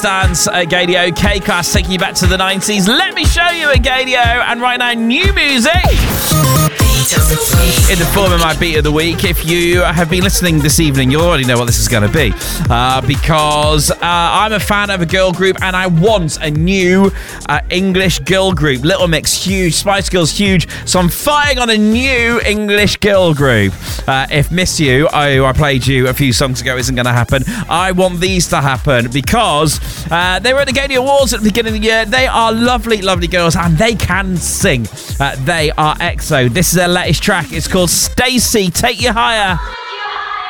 Dance at Gadio, K-Class taking you back to the 90s. Let me show you a Gadio, and right now, new music in the form of my Beat of the Week. If you have been listening this evening, you already know what this is going to be, because I'm a fan of a girl group, and I want a new English girl group. Little Mix, huge. Spice Girls, huge. So I'm fighting on a new English girl group. If Miss You, who I played you a few songs ago, isn't going to happen, I want these to happen, because they were at the Gadio Awards at the beginning of the year. They are lovely, lovely girls, and they can sing. They are EXO. This is their latest track. It's called Stacey. Take You Higher.